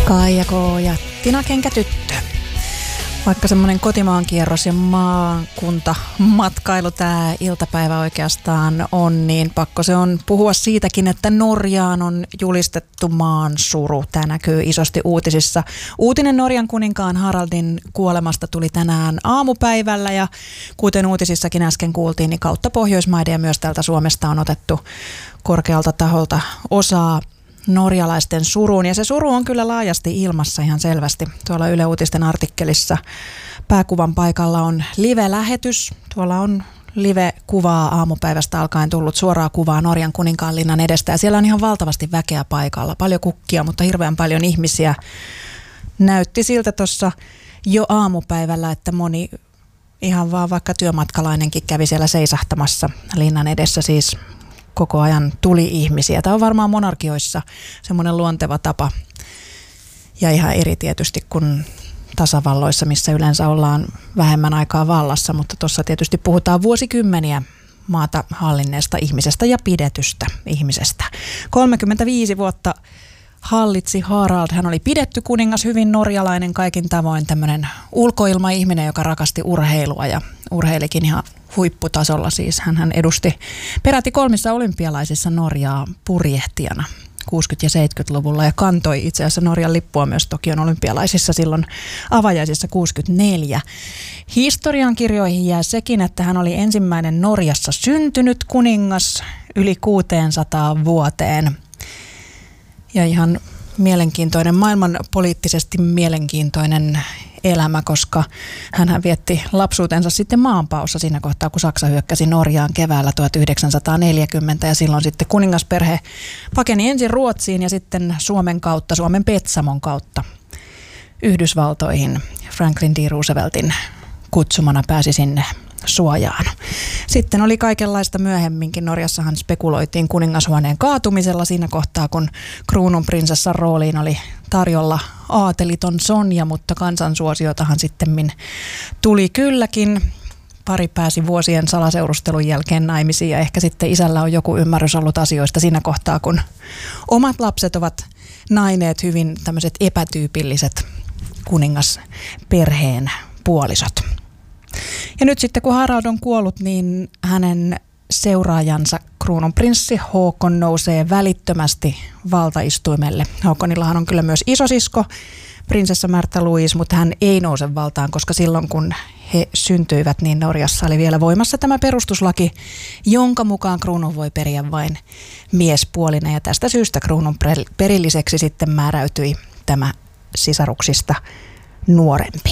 Kaija K. ja Tina Kenkätyttö. Vaikka semmoinen kotimaankierros ja maakuntamatkailu tämä iltapäivä oikeastaan on, niin pakko se on puhua siitäkin, että Norjaan on julistettu maan suru. Tämä näkyy isosti uutisissa. Uutinen Norjan kuninkaan Haraldin kuolemasta tuli tänään aamupäivällä ja kuten uutisissakin äsken kuultiin, niin kautta Pohjoismaiden ja myös täältä Suomesta on otettu korkealta taholta osaa norjalaisten suruun. Ja se suru on kyllä laajasti ilmassa ihan selvästi. Tuolla Yle Uutisten artikkelissa pääkuvan paikalla on live-lähetys. Tuolla on live-kuvaa aamupäivästä alkaen tullut suoraa kuvaa Norjan kuninkaanlinnan edestä. Ja siellä on ihan valtavasti väkeä paikalla. Paljon kukkia, mutta hirveän paljon ihmisiä. Näytti siltä tuossa jo aamupäivällä, että moni ihan vaan vaikka työmatkalainenkin kävi siellä seisahtamassa linnan edessä siis. Koko ajan tuli ihmisiä. Tämä on varmaan monarkioissa semmoinen luonteva tapa ja ihan eri tietysti kuin tasavalloissa, missä yleensä ollaan vähemmän aikaa vallassa, mutta tuossa tietysti puhutaan vuosikymmeniä maata hallinneesta ihmisestä ja pidetystä ihmisestä. 35 vuotta hallitsi Harald. Hän oli pidetty kuningas, hyvin norjalainen kaikin tavoin, tämmöinen ulkoilmaihminen, joka rakasti urheilua ja urheilikin ihan huipputasolla. Siis hän edusti peräti 3 olympialaisissa Norjaa purjehtijana 60- ja 70-luvulla ja kantoi itse asiassa Norjan lippua myös Tokion olympialaisissa silloin avajaisissa 64. Historiankirjoihin jää sekin, että hän oli ensimmäinen Norjassa syntynyt kuningas yli 600 vuoteen. Ja ihan mielenkiintoinen, maailmanpoliittisesti mielenkiintoinen elämä, koska hän vietti lapsuutensa sitten maanpaossa siinä kohtaa, kun Saksa hyökkäsi Norjaan keväällä 1940 ja silloin sitten kuningasperhe pakeni ensin Ruotsiin ja sitten Suomen kautta, Suomen Petsamon kautta Yhdysvaltoihin. Franklin D. Rooseveltin kutsumana pääsi sinne suojaan. Sitten oli kaikenlaista myöhemminkin. Norjassahan spekuloitiin kuningashuoneen kaatumisella siinä kohtaa, kun kruununprinsessan rooliin oli tarjolla aateliton Sonja, mutta kansansuosiotahan sittemmin tuli kylläkin. Pari pääsi vuosien salaseurustelun jälkeen naimisiin ja ehkä sitten isällä on joku ymmärrys ollut asioista siinä kohtaa, kun omat lapset ovat naineet hyvin tämmöiset epätyypilliset kuningasperheen puolisot. Ja nyt sitten kun Harald on kuollut, niin hänen seuraajansa kruununprinssi Håkon nousee välittömästi valtaistuimelle. Håkonillahan on kyllä myös isosisko, prinsessa Märtha Louise, mutta hän ei nouse valtaan, koska silloin kun he syntyivät, niin Norjassa oli vielä voimassa tämä perustuslaki, jonka mukaan kruunun voi periä vain miespuolinen. Ja tästä syystä kruunun perilliseksi sitten määräytyi tämä sisaruksista nuorempi.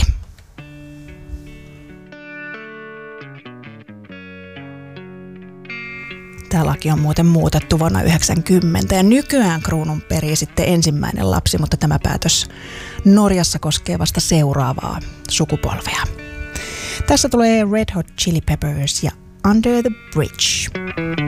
Tämä laki on muuten muutettu vuonna 1990 ja nykyään kruunun perii sitten ensimmäinen lapsi, mutta tämä päätös Norjassa koskee vasta seuraavaa sukupolvea. Tässä tulee Red Hot Chili Peppers ja Under the Bridge.